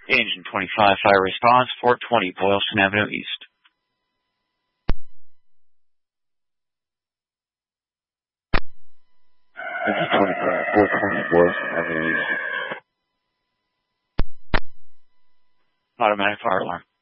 Engine 25, fire response, 420 Boylston Avenue East. Engine 25, 420 Boylston Avenue East. Automatic fire alarm.